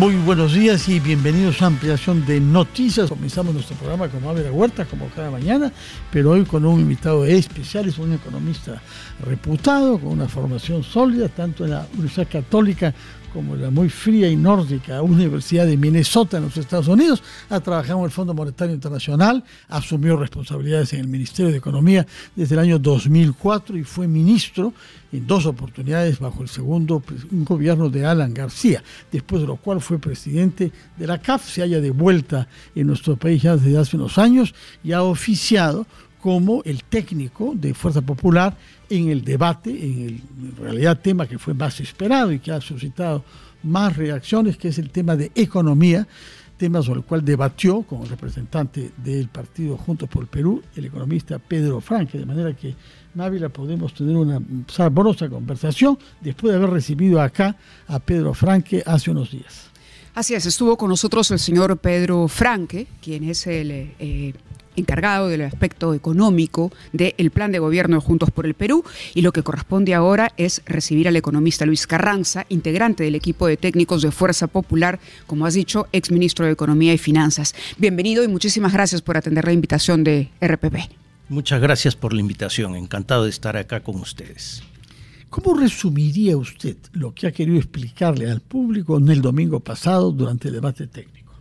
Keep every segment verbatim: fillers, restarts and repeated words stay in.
Muy buenos días y bienvenidos a Ampliación de Noticias. Comenzamos nuestro programa con Ávila Huerta, como cada mañana, pero hoy con un invitado especial. Es un economista reputado, con una formación sólida, tanto en la Universidad Católica como en la muy fría y nórdica Universidad de Minnesota en los Estados Unidos. Ha trabajado en el Fondo Monetario Internacional, asumió responsabilidades en el Ministerio de Economía desde el año dos mil cuatro y fue ministro en dos oportunidades bajo el segundo un gobierno de Alan García, después de lo cual fue presidente de la C A F. Se halla de vuelta en nuestro país ya desde hace unos años y ha oficiado como el técnico de Fuerza Popular en el debate, en, el, en realidad tema que fue más esperado y que ha suscitado más reacciones, que es el tema de economía, tema sobre el cual debatió con el representante del partido Juntos por el Perú, el economista Pedro Franque, de manera que en Ávila podemos tener una sabrosa conversación después de haber recibido acá a Pedro Franque hace unos días. Así es, estuvo con nosotros el señor Pedro Franque, quien es el eh, encargado del aspecto económico del plan de gobierno de Juntos por el Perú, y lo que corresponde ahora es recibir al economista Luis Carranza, integrante del equipo de técnicos de Fuerza Popular, como has dicho, exministro de Economía y Finanzas. Bienvenido y muchísimas gracias por atender la invitación de R P P. Muchas gracias por la invitación, encantado de estar acá con ustedes. ¿Cómo resumiría usted lo que ha querido explicarle al público en el domingo pasado durante el debate técnico?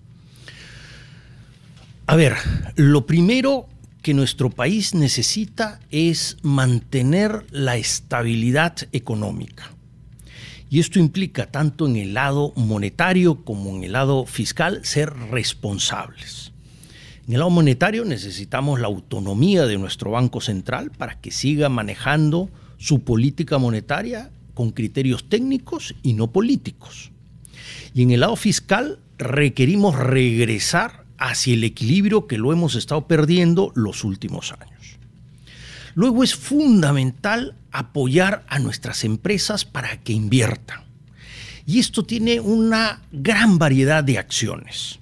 A ver, lo primero que nuestro país necesita es mantener la estabilidad económica. Y esto implica, tanto en el lado monetario como en el lado fiscal, ser responsables. En el lado monetario necesitamos la autonomía de nuestro Banco Central para que siga manejando su política monetaria con criterios técnicos y no políticos. Y en el lado fiscal requerimos regresar hacia el equilibrio que lo hemos estado perdiendo los últimos años. Luego es fundamental apoyar a nuestras empresas para que inviertan. Y esto tiene una gran variedad de acciones.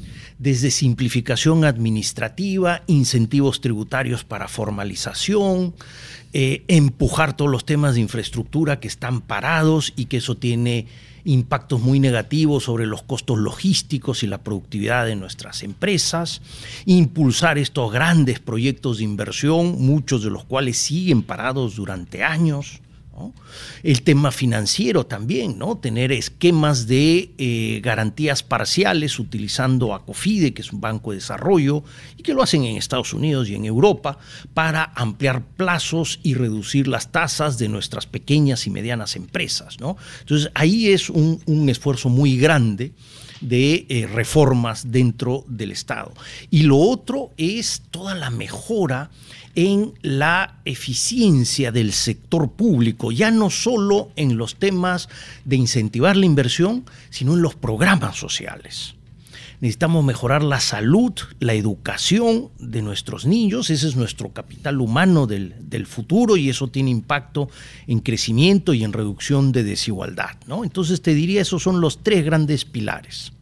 Desde simplificación administrativa, incentivos tributarios para formalización, eh, empujar todos los temas de infraestructura que están parados y que eso tiene impactos muy negativos sobre los costos logísticos y la productividad de nuestras empresas, impulsar estos grandes proyectos de inversión, muchos de los cuales siguen parados durante años, ¿no? El tema financiero también, ¿no? Tener esquemas de eh, garantías parciales utilizando ACOFIDE, que es un banco de desarrollo, y que lo hacen en Estados Unidos y en Europa, para ampliar plazos y reducir las tasas de nuestras pequeñas y medianas empresas, ¿no? Entonces ahí es un, un esfuerzo muy grande de eh, reformas dentro del Estado. Y lo otro es toda la mejora en la eficiencia del sector público, ya no solo en los temas de incentivar la inversión, sino en los programas sociales. Necesitamos mejorar la salud, la educación de nuestros niños. Ese es nuestro capital humano del, del futuro, y eso tiene impacto en crecimiento y en reducción de desigualdad, ¿no? Entonces te diría, esos son los tres grandes pilares.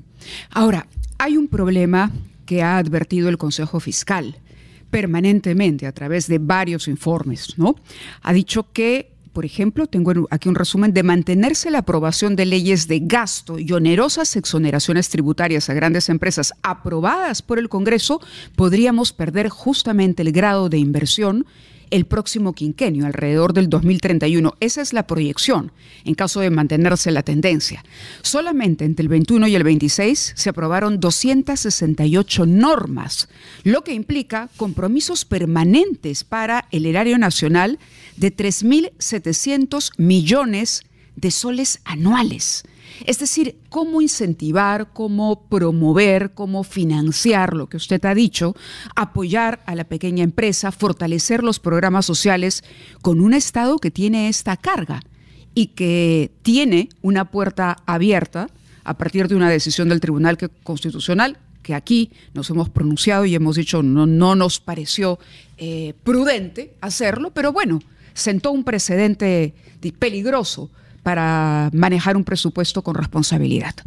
Ahora, hay un problema que ha advertido el Consejo Fiscal permanentemente a través de varios informes, ¿no? Ha dicho que, por ejemplo, tengo aquí un resumen, de mantenerse la aprobación de leyes de gasto y onerosas exoneraciones tributarias a grandes empresas aprobadas por el Congreso, podríamos perder justamente el grado de inversión el próximo quinquenio, alrededor del dos mil treinta y uno. Esa es la proyección, en caso de mantenerse la tendencia. Solamente entre el veintiuno y el veintiséis se aprobaron doscientas sesenta y ocho normas, lo que implica compromisos permanentes para el erario nacional de tres mil setecientos millones de soles anuales. Es decir, cómo incentivar, cómo promover, cómo financiar lo que usted ha dicho, apoyar a la pequeña empresa, fortalecer los programas sociales con un Estado que tiene esta carga y que tiene una puerta abierta a partir de una decisión del Tribunal Constitucional, que aquí nos hemos pronunciado y hemos dicho no, no nos pareció eh, prudente hacerlo, pero bueno, sentó un precedente peligroso para manejar un presupuesto con responsabilidad.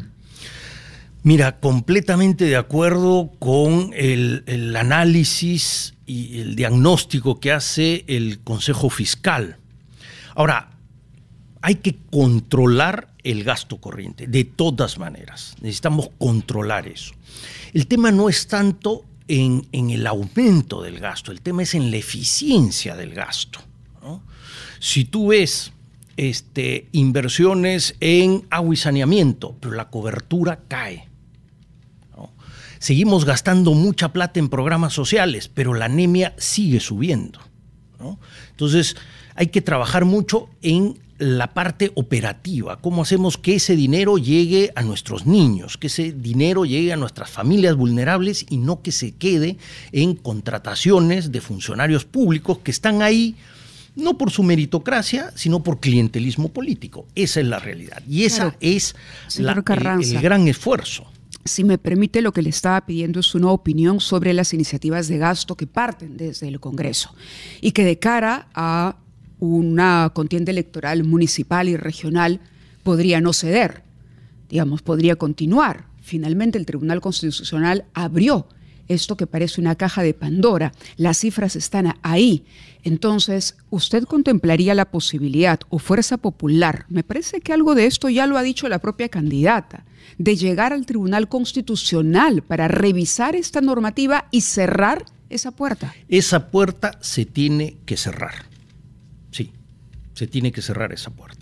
Mira, completamente de acuerdo con el, el análisis y el diagnóstico que hace el Consejo Fiscal. Ahora, hay que controlar el gasto corriente, de todas maneras. Necesitamos controlar eso. El tema no es tanto en, en el aumento del gasto, el tema es en la eficiencia del gasto, ¿no? Si tú ves este, inversiones en agua y saneamiento, pero la cobertura cae, ¿no? Seguimos gastando mucha plata en programas sociales, pero la anemia sigue subiendo, ¿no? Entonces hay que trabajar mucho en la parte operativa, cómo hacemos que ese dinero llegue a nuestros niños, que ese dinero llegue a nuestras familias vulnerables y no que se quede en contrataciones de funcionarios públicos que están ahí no por su meritocracia, sino por clientelismo político. Esa es la realidad y esa claro. es la, el, el gran esfuerzo. Si me permite, lo que le estaba pidiendo es una opinión sobre las iniciativas de gasto que parten desde el Congreso y que de cara a una contienda electoral municipal y regional podría no ceder, digamos, podría continuar. Finalmente el Tribunal Constitucional abrió esto que parece una caja de Pandora. Las cifras están ahí. Entonces, ¿usted contemplaría la posibilidad, o Fuerza Popular, me parece que algo de esto ya lo ha dicho la propia candidata, de llegar al Tribunal Constitucional para revisar esta normativa y cerrar esa puerta? Esa puerta se tiene que cerrar. Sí, se tiene que cerrar esa puerta.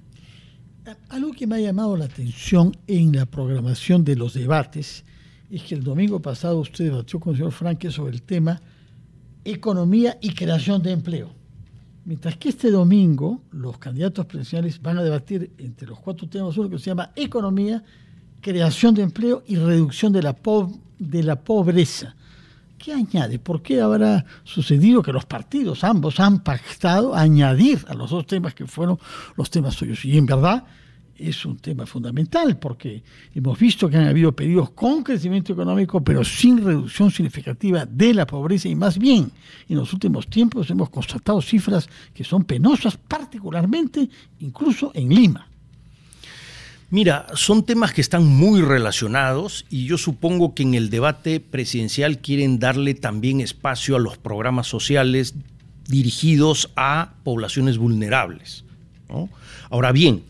Algo que me ha llamado la atención en la programación de los debates es que el domingo pasado usted debatió con el señor Franque sobre el tema economía y creación de empleo. Mientras que este domingo los candidatos presidenciales van a debatir entre los cuatro temas uno que se llama economía, creación de empleo y reducción de la, po- de la pobreza. ¿Qué añade? ¿Por qué habrá sucedido que los partidos ambos han pactado añadir a los dos temas que fueron los temas suyos? Y en verdad es un tema fundamental porque hemos visto que han habido periodos con crecimiento económico pero sin reducción significativa de la pobreza y más bien en los últimos tiempos hemos constatado cifras que son penosas, particularmente incluso en Lima. Mira, son temas que están muy relacionados y yo supongo que en el debate presidencial quieren darle también espacio a los programas sociales dirigidos a poblaciones vulnerables, ¿no? Ahora bien,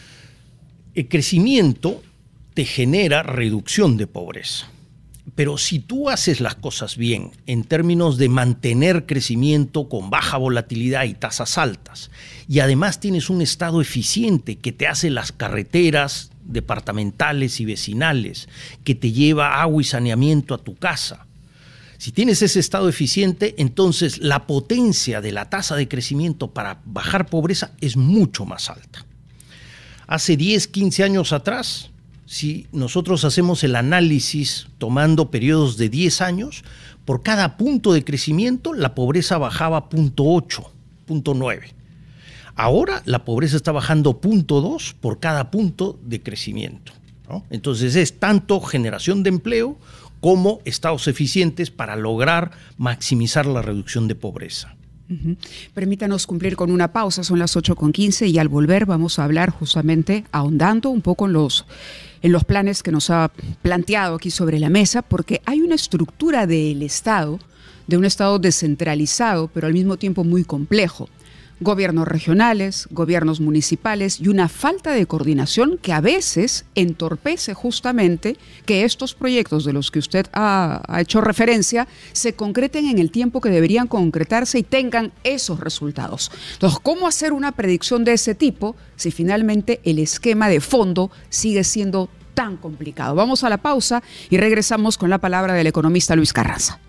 el crecimiento te genera reducción de pobreza, pero si tú haces las cosas bien en términos de mantener crecimiento con baja volatilidad y tasas altas, y además tienes un Estado eficiente que te hace las carreteras departamentales y vecinales, que te lleva agua y saneamiento a tu casa. Si tienes ese Estado eficiente, entonces la potencia de la tasa de crecimiento para bajar pobreza es mucho más alta. Hace diez, quince años atrás, si nosotros hacemos el análisis tomando periodos de diez años, por cada punto de crecimiento la pobreza bajaba punto ocho, punto nueve. Ahora la pobreza está bajando punto dos por cada punto de crecimiento, ¿no? Entonces es tanto generación de empleo como estados eficientes para lograr maximizar la reducción de pobreza. Uh-huh. Permítanos cumplir con una pausa, son las ocho con quince y al volver vamos a hablar justamente ahondando un poco en los, en los planes que nos ha planteado aquí sobre la mesa, porque hay una estructura del Estado, de un Estado descentralizado, pero al mismo tiempo muy complejo. Gobiernos regionales, gobiernos municipales y una falta de coordinación que a veces entorpece justamente que estos proyectos de los que usted ha, ha hecho referencia se concreten en el tiempo que deberían concretarse y tengan esos resultados. Entonces, ¿cómo hacer una predicción de ese tipo si finalmente el esquema de fondo sigue siendo tan complicado? Vamos a la pausa y regresamos con la palabra del economista Luis Carranza.